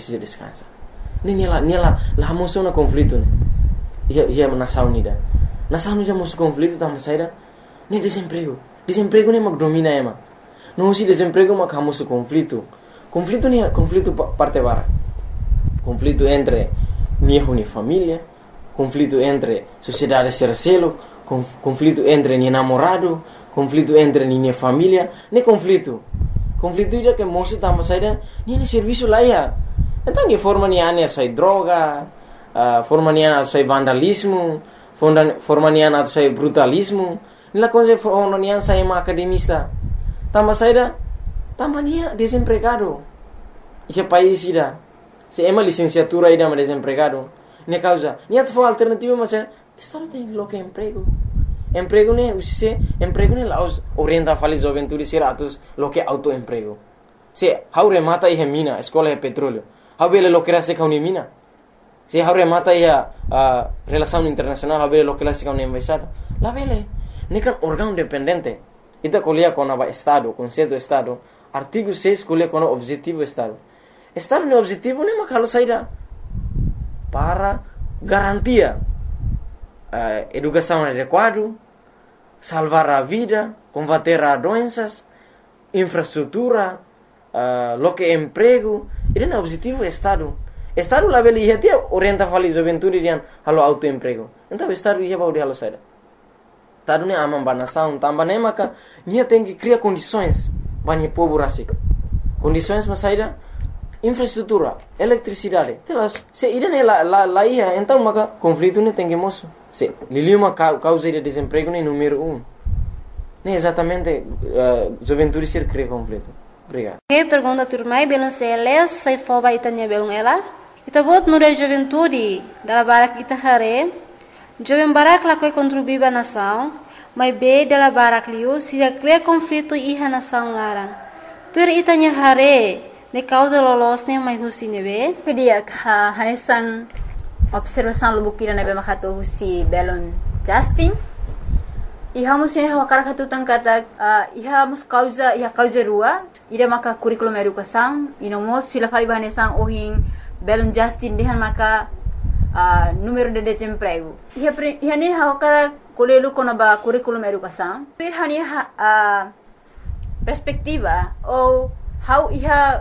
precisa descansar. Nela moço na conflito, né? Ia nação unida. Nação unida moço conflito tá saída. Nem desemprego. Desemprego nem magdomina ema. Não se desemprego mas moço conflito. Conflito nem conflito parte bara. Conflito entre minha família, conflito entre sociedade sercelo, conflito entre minha namorado, conflito entre minha família, nem conflito. Conflito dia que moço tá saída, nem serviço lá ia. Então de forma niana sai droga, forma niana sai vandalismo, forma niana sai brutalismo, nila coisa forma niana sai uma academista. Tama saída, tama nia desempregado. Esse país ida, se é uma licenciatura ida mas desempregado. Nia causa, nia tu for alternativa mas estado tem local emprego. Emprego né, você emprego né lá os orienta fali juventude seratos local autoemprego. Se how remata e mina, escola é petróleo. How bele lo que se kauni mina. Se how remata e relação internacional, how bele lo que se kauni embaixada. La bele, nekan órgão dependente. Ita colia com o Estado, conceito do Estado. Artigo 6 colia com o objetivo do Estado. Estado no objetivo nem makalo saída para garantia educação adequada, salvar a vida, combater as doenças, infraestrutura, lo que emprego. Esse é o objetivo do Estado. Estado lá ele ia ter orienta fali juventude dian halo autoemprego. Então o Estado ia para o saída. Estado nem amam banação, também nem maka, nia tem que criar condições para o povo rasik. Condições para saída, infraestrutura, eletricidade. Se ida nem lá ia, então maka conflito nem tem que moço. Se liliu uma causa de desemprego nem número 1. Nem exatamente juventude ser cria conflito. Obrigado. Pergunta turmai belum seles sai foba itanya belum ela. Ita bot nure juventude dala barak ita hare. Jovem barak lakoi contribuir ba nação, mas be dala barak liu se cria conflito iha nação larang. Tur itanya hare ne causa lolos ne mai husi nebe. Pedia hanesan observação lubukira nebe makato husi belon Justin. Iha musine hawakara katutan kata iha mus causa rua ida maka curriculum educação inomos fila fali bahanesan ohin belon Justin dehan maka número de desemprego. Iha ni hawakara kolelu kona ba curriculum educação. Iha ni perspectiva ou how iha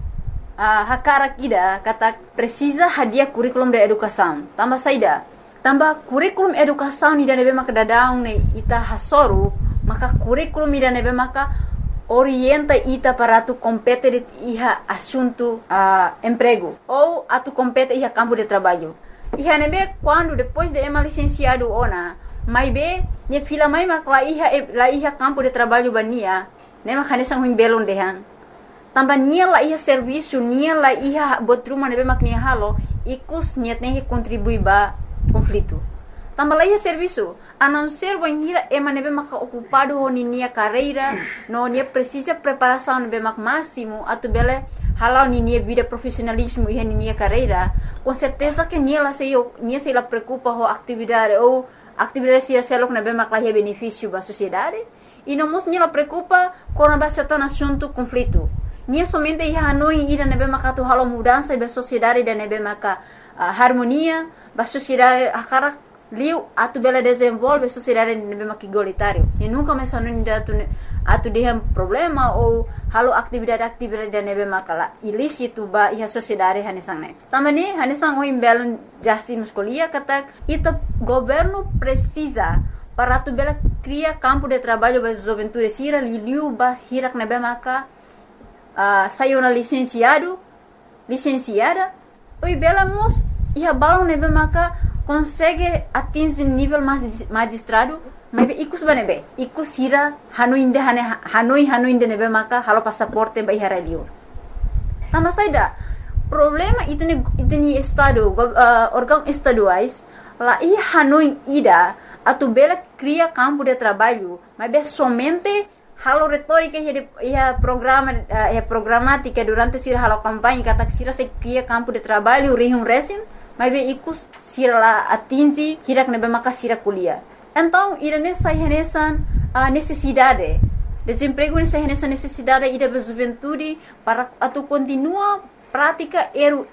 hakara kida kata precisa hadiah curriculum de educação. Tambah saida. Tambah curriculum educação ni nebe maka dadang ne ita hasoru maka curriculum ni nebe maka orienta ita para tu compete iha assunto emprego ou atu compete iha campo de trabalho. Iha nebe quando depois de ema licenciado ona mai be ne fila mai mak la iha campo de trabalho bania ne mak hanesang huing belon dehan. Tambah nia la iha serviço nia la iha botruma nebe mak nia halo ikus niat ne contribui ba conflito. Tambah la iha serviço a não ser banhira ema nebe mak ocupado ho nia carreira no nia precisa preparação nebe mak máximo atu bele halau nia vida profissionalismo iha nia carreira com certeza que nia se la preocupa ho atividade ou atividade se selok nebe mak la iha benefício ba sociedade e não mos nia la preocupa com a certa assunto conflito. Nia somente iha hanoi ida nebe mak tu halau mudança ba sociedade da nebe mak harmonia ba sociedade akara liu atu bela desenvolve sociedade nebe mak igualitário. E nunca mais hanoi atu dehan problema ou halo atividade da nebe mak la ilícito ba iha sociedade hanesang ne. Tamani hanesang o imbelon Justin muscolia kata ita governo precisa para tu bela cria campo de trabalho ba juventude sira liu ba hirak nebe mak saiu na licenciada oi bela mos iha balon nebe mak consegue atingir nível magistrado mas ikus banebe ikus hira hanoi inde nebe maka halo passaporte ba ihara liur tama saida problema itni estado órgão estaduais la hanoi ida atu bela cria campo de trabalho mas somente halo retórica ia programática durante sira halo campanha kata sira se cria campo de trabalho resim mas ikus sira la atingi hirak nebe maka sira kuliah. Então, irane sai renesan necessidade. Desemprego nessa necessidade ida da juventude para atu continua prática